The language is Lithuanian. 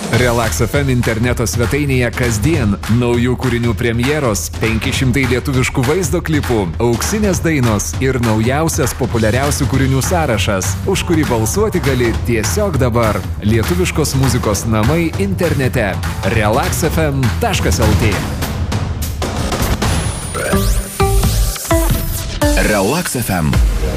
Relax FM interneto svetainėje kasdien naujų kūrinių premjeros, 500 lietuviškų vaizdo klipų, auksinės dainos ir naujausias populiariausių kūrinių sąrašas, už kurį balsuoti gali tiesiog dabar. Lietuviškos muzikos namai internete. relaxfm.lt. Relax FM.